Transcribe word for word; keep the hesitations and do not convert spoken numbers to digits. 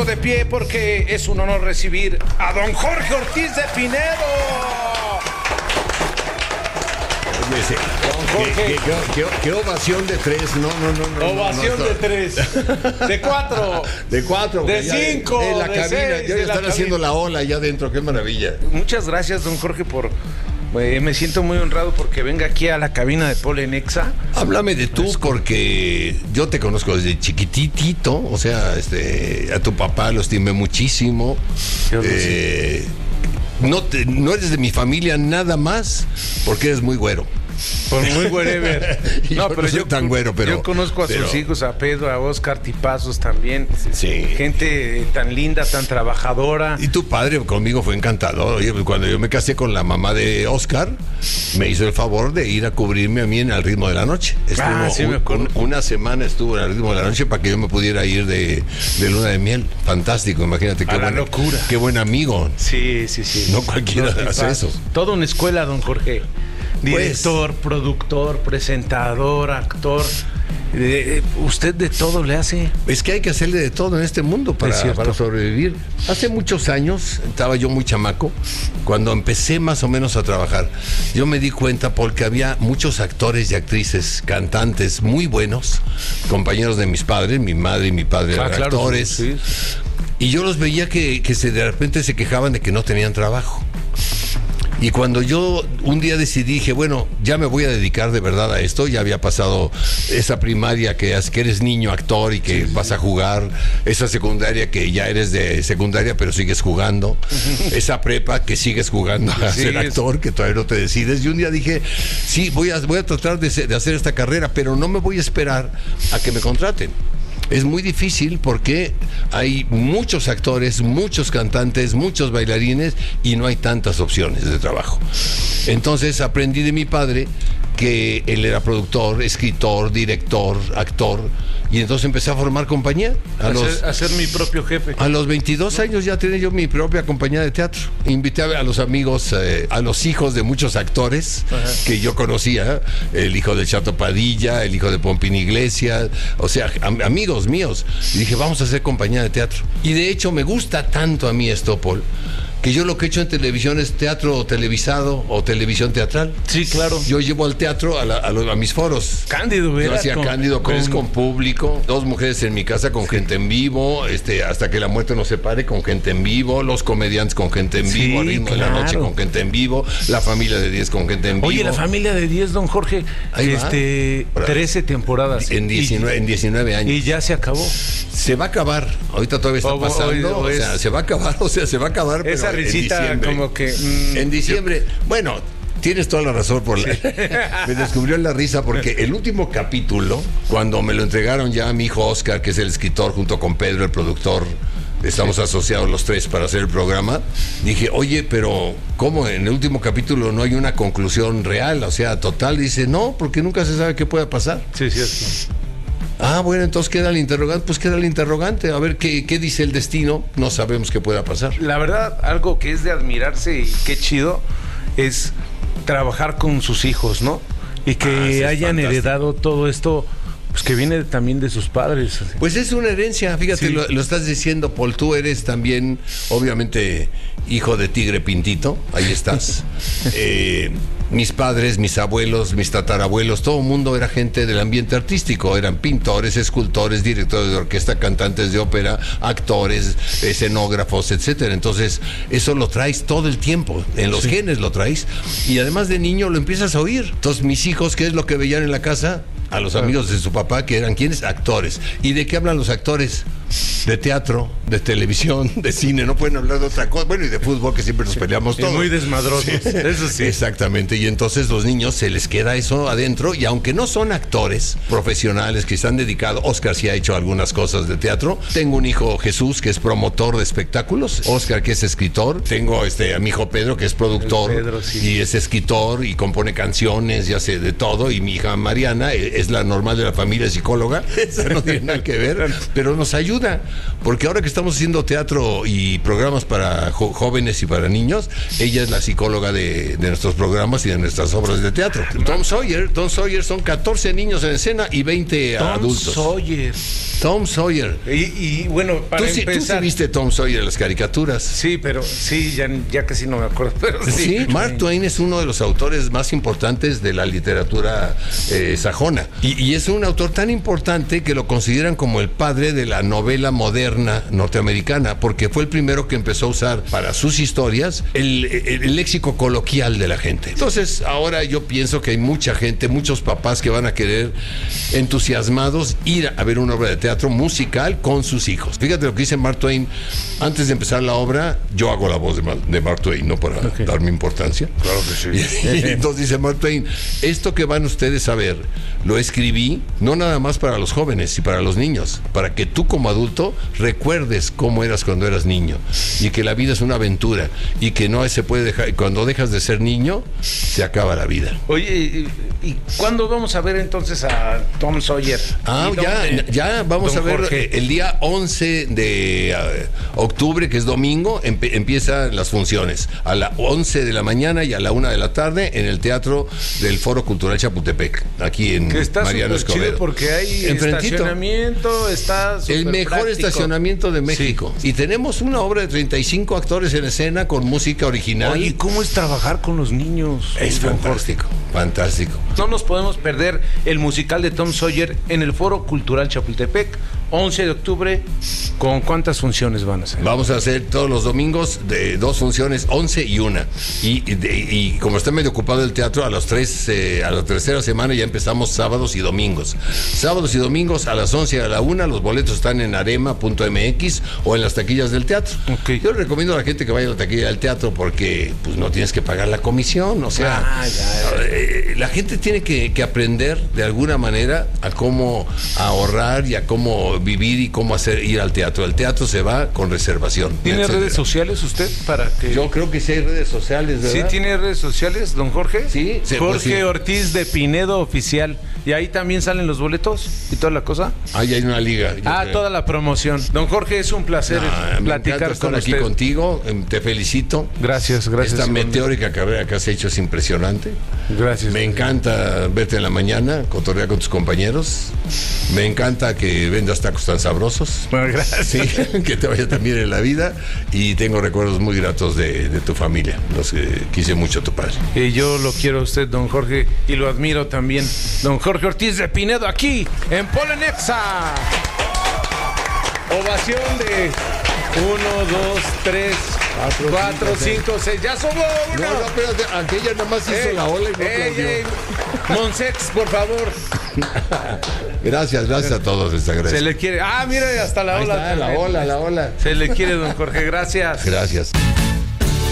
de pie porque es un honor recibir a don Jorge Ortiz de Pinedo. Sí. ¿Qué, qué, qué, qué, qué ovación de tres? No, no, no. no ovación no, no, de tres. De cuatro. De cuatro. De cinco. De, de la de cabina. seis, Ya de están la haciendo cabina. la ola allá adentro. Qué maravilla. Muchas gracias, don Jorge, por... Eh, me siento muy honrado porque venga aquí a la cabina de Polenexa. Háblame de tú, porque yo te conozco desde chiquititito. O sea, este, a tu papá lo estimé muchísimo. Eh, no, te, no eres de mi familia nada más porque eres muy güero. Por muy wherever. No, pero no soy yo tan güero, pero yo conozco a pero, sus hijos, a Pedro, a Oscar Tipazos también. Sí. Gente tan linda, tan trabajadora. Y tu padre conmigo fue encantador. Oye, cuando yo me casé con la mamá de Oscar, me hizo el favor de ir a cubrirme a mí en Al Ritmo de la Noche. Estuvo ah, sí, un, me acuerdo. Un, una semana estuvo en Al Ritmo de la Noche para que yo me pudiera ir de, de luna de miel. Fantástico, imagínate qué a buena, la locura. Qué buen amigo. Sí, sí, sí. No cualquiera hace eso. Toda una escuela, don Jorge. Director, pues, productor, presentador, actor. Eh, usted de todo le hace. Es que hay que hacerle de todo en este mundo para, para sobrevivir. Hace muchos años, estaba yo muy chamaco, cuando empecé más o menos a trabajar, yo me di cuenta porque había muchos actores y actrices, cantantes muy buenos, compañeros de mis padres, mi madre y mi padre eran ah, claro, actores. Sí, sí. Y yo los veía que, que se, de repente se quejaban de que no tenían trabajo. Y cuando yo un día decidí, dije, bueno, ya me voy a dedicar de verdad a esto, ya había pasado esa primaria que, que eres niño actor y que sí, vas sí. a jugar, esa secundaria que ya eres de secundaria pero sigues jugando, esa prepa que sigues jugando a sí, ser actor, es... que todavía no te decides. Y un día dije, sí, voy a, voy a tratar de, de hacer esta carrera, pero no me voy a esperar a que me contraten. Es muy difícil porque hay muchos actores, muchos cantantes, muchos bailarines y no hay tantas opciones de trabajo. Entonces aprendí de mi padre que él era productor, escritor, director, actor, y entonces empecé a formar compañía. A, a, los, ser, a ser mi propio jefe. A los veintidós años ya tenía yo mi propia compañía de teatro. Invité a los amigos, eh, a los hijos de muchos actores Ajá. que yo conocía, el hijo de Chato Padilla, el hijo de Pompín Iglesias, o sea, am- amigos míos. Y dije, vamos a hacer compañía de teatro. Y de hecho me gusta tanto a mí esto, Paul, que yo lo que he hecho en televisión es teatro televisado o televisión teatral. Sí, claro. Yo llevo al teatro a, la, a, los, a mis foros. Cándido, ¿verdad? Yo hacía con, Cándido, con... con público, dos mujeres en mi casa con sí. gente en vivo, este, hasta que la muerte nos separe con gente en vivo, los comediantes con gente en vivo, sí, al ritmo claro. de la noche con gente en vivo, la familia de diez con gente en vivo. Oye, la familia de diez, don Jorge, Ahí este, trece temporadas. En diecinueve, y, en diecinueve años. Y ya se acabó. Se va a acabar. Ahorita todavía está o, pasando. O, o, o sea, es... se va a acabar, o sea, se va a acabar. Esa pero risita en como que... Mmm, en diciembre, yo... bueno... Tienes toda la razón por la... Me descubrió la risa porque el último capítulo, cuando me lo entregaron ya a mi hijo Oscar, que es el escritor, junto con Pedro, el productor, estamos sí. asociados los tres para hacer el programa, dije, oye, pero ¿cómo en el último capítulo no hay una conclusión real? O sea, total. Dice, no, porque nunca se sabe qué pueda pasar. Sí, cierto. Ah, bueno, entonces queda el interrogante, pues queda el interrogante, a ver qué, qué dice el destino, no sabemos qué pueda pasar. La verdad, algo que es de admirarse y qué chido es trabajar con sus hijos, ¿no? Y que ah, sí, hayan fantástico. heredado todo esto, pues que viene también de sus padres. Pues es una herencia, fíjate, sí. lo, lo estás diciendo, Paul, tú eres también, obviamente, hijo de Tigre Pintito, ahí estás. eh, mis padres, mis abuelos, mis tatarabuelos, todo el mundo era gente del ambiente artístico, eran pintores, escultores, directores de orquesta, cantantes de ópera, actores, escenógrafos, etcétera. Entonces, eso lo traes todo el tiempo, en los sí. genes lo traes, y además de niño lo empiezas a oír. Entonces, mis hijos, ¿qué es lo que veían en la casa? A los amigos de su papá, que eran ¿quiénes? Actores. ¿Y de qué hablan los actores? De teatro, de televisión, de cine, no pueden hablar de otra cosa. Bueno, y de fútbol, que siempre nos sí. peleamos todos. Y muy desmadrosos, sí. eso sí. Exactamente, y entonces los niños se les queda eso adentro, y aunque no son actores profesionales que están dedicados, Oscar sí ha hecho algunas cosas de teatro. Tengo un hijo, Jesús, que es promotor de espectáculos, Oscar, que es escritor. Tengo este, a mi hijo Pedro, que es productor, Pedro, sí. y es escritor, y compone canciones, y hace de todo, y mi hija Mariana es la normal de la familia, psicóloga, eso no tiene nada que ver, pero nos ayuda ayuda, porque ahora que estamos haciendo teatro y programas para jo- jóvenes y para niños, ella es la psicóloga de, de nuestros programas y de nuestras obras de teatro. Tom Sawyer, Tom Sawyer son catorce niños en escena y veinte Tom adultos. Sawyer. Tom Sawyer. Y, y bueno, para ¿Tú sí, empezar... tú sí viste Tom Sawyer en las caricaturas? Sí, pero sí, ya, ya casi no me acuerdo, pero sí. Sí, Mark Twain es uno de los autores más importantes de la literatura eh, sajona. Y, y es un autor tan importante que lo consideran como el padre de la novela moderna norteamericana, porque fue el primero que empezó a usar para sus historias el, el, el léxico coloquial de la gente. Entonces, ahora yo pienso que hay mucha gente, muchos papás que van a querer, entusiasmados, ir a ver una obra de teatro musical con sus hijos. Fíjate lo que dice Mark Twain. Antes de empezar la obra, yo hago la voz de, Mar, de Mark Twain, no para okay. darme importancia. Claro que sí. Y, y entonces dice Mark Twain, esto que van ustedes a ver, lo escribí no nada más para los jóvenes y para los niños, para que tú como adulto recuerdes cómo eras cuando eras niño y que la vida es una aventura y que no se puede dejar, cuando dejas de ser niño, se acaba la vida. Oye, ¿y, y cuándo vamos a ver entonces a Tom Sawyer? Ah, ya, ya vamos a ver Jorge. El día once de uh, octubre, que es domingo, empe- empiezan las funciones a las once de la mañana y a la una de la tarde en el Teatro del Foro Cultural Chapultepec, aquí en que está Mariano Escobedo. Porque hay Enfrentito. estacionamiento, está el mejor práctico. Estacionamiento de México. Sí. Y tenemos una obra de treinta y cinco actores en escena con música original. Oye, ¿cómo es trabajar con los niños? Es fantástico, fantástico. No nos podemos perder el musical de Tom Sawyer en el Foro Cultural Chapultepec, once de octubre. ¿Con cuántas funciones van a hacer? Vamos a hacer todos los domingos de dos funciones, once y una. Y, y, de, y como está medio ocupado el teatro, a los tres, eh, a la tercera semana ya empezamos sábados y domingos. Sábados y domingos a las once y a la una, los boletos están en arema punto m x o en las taquillas del teatro. Okay. Yo recomiendo a la gente que vaya a la taquilla del teatro porque pues no tienes que pagar la comisión, o sea, ah, ya, ya. Eh, la gente tiene que, que aprender de alguna manera a cómo ahorrar y a cómo vivir y cómo hacer ir al teatro. El teatro se va con reservación. ¿Tiene etcétera. redes sociales usted para que...? Yo creo que sí hay redes sociales, ¿verdad? ¿Sí tiene redes sociales, don Jorge? Sí. Jorge pues sí. Ortiz de Pinedo Oficial. ¿Y ahí también salen los boletos y toda la cosa? Ahí hay una liga. Ah, creo. Toda la promoción. Don Jorge, es un placer no, platicar estar con aquí usted. Contigo. Te felicito. Gracias, gracias. Esta meteórica carrera que has hecho es impresionante. Gracias. Me encanta verte en la mañana, cotorrear con tus compañeros. Me encanta que vendas tacos tan sabrosos. Bueno, gracias. Sí, que te vaya también en la vida. Y tengo recuerdos muy gratos de, de tu familia. Los que quise mucho a tu padre. Y yo lo quiero a usted, don Jorge, y lo admiro también. Don Jorge Ortiz de Pinedo, aquí en Polenexa. Ovación de uno, dos, tres, cuatro, cinco, seis. ¡Ya somos uno! No, no, espérate, aquella nada más hizo ey, la ola y no ey, ey. Monsex, por favor. Gracias, gracias a todos, les agradezco. Se le quiere. Ah, mire, hasta la Ahí ola. Está, la ola, la ola. Se le quiere, don Jorge, gracias. Gracias.